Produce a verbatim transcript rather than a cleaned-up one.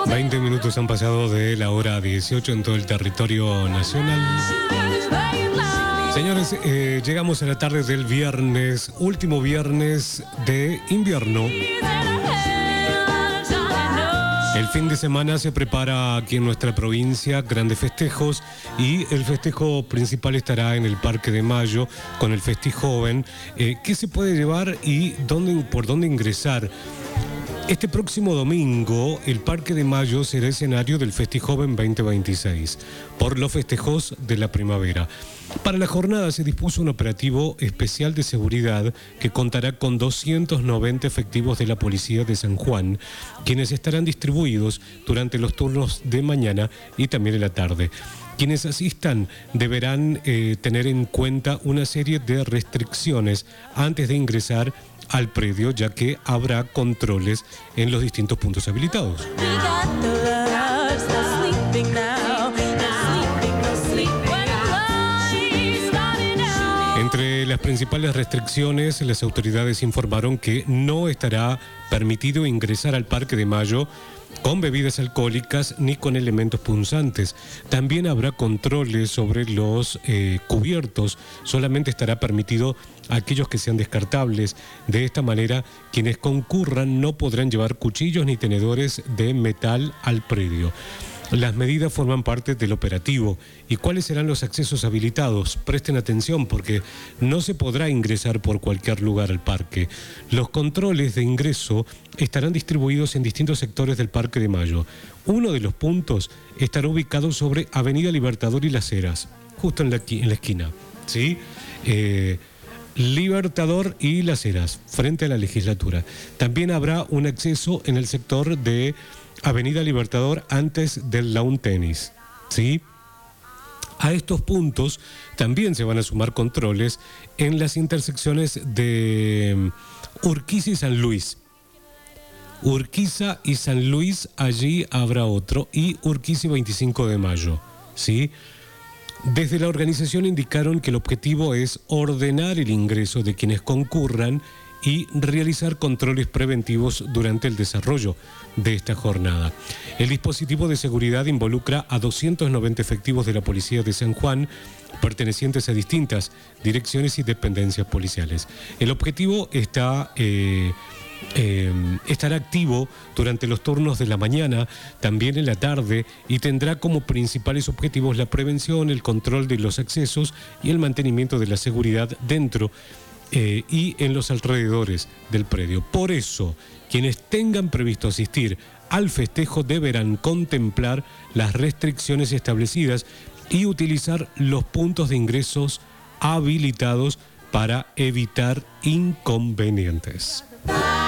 veinte minutos han pasado de la hora dieciocho en todo el territorio nacional. Señores, eh, llegamos a la tarde del viernes, último viernes de invierno. El fin de semana se prepara aquí en nuestra provincia grandes festejos y el festejo principal estará en el Parque de Mayo con el Festijoven. Eh, ¿Qué se puede llevar y dónde, por dónde ingresar? Este próximo domingo, el Parque de Mayo será escenario del Festijoven veinte veintiséis, por los festejos de la primavera. Para la jornada se dispuso un operativo especial de seguridad que contará con doscientos noventa efectivos de la Policía de San Juan, quienes estarán distribuidos durante los turnos de mañana y también en la tarde. Quienes asistan deberán eh, tener en cuenta una serie de restricciones antes de ingresar al predio, ya que habrá controles en los distintos puntos habilitados. Entre las principales restricciones, las autoridades informaron que no estará permitido ingresar al Parque de Mayo con bebidas alcohólicas ni con elementos punzantes. También habrá controles sobre los eh, cubiertos. Solamente estará permitido aquellos que sean descartables. De esta manera, quienes concurran no podrán llevar cuchillos ni tenedores de metal al predio. Las medidas forman parte del operativo. ¿Y cuáles serán los accesos habilitados? Presten atención porque no se podrá ingresar por cualquier lugar al parque. Los controles de ingreso estarán distribuidos en distintos sectores del Parque de Mayo. Uno de los puntos estará ubicado sobre Avenida Libertador y Las Heras, justo en la, en la esquina, ¿sí? Eh, Libertador y Las Heras, frente a la legislatura. También habrá un acceso en el sector de Avenida Libertador antes del Lawn Tennis, ¿sí? A estos puntos también se van a sumar controles en las intersecciones de Urquiza y San Luis. Urquiza y San Luis, allí habrá otro, y Urquiza y veinticinco de mayo, ¿sí? Desde la organización indicaron que el objetivo es ordenar el ingreso de quienes concurran y realizar controles preventivos durante el desarrollo de esta jornada. El dispositivo de seguridad involucra a doscientos noventa efectivos de la Policía de San Juan, pertenecientes a distintas direcciones y dependencias policiales. El objetivo está... Eh, Eh, estará activo durante los turnos de la mañana, también en la tarde, y tendrá como principales objetivos la prevención, el control de los accesos y el mantenimiento de la seguridad dentro eh, y en los alrededores del predio. Por eso, quienes tengan previsto asistir al festejo deberán contemplar las restricciones establecidas y utilizar los puntos de ingresos habilitados para evitar inconvenientes.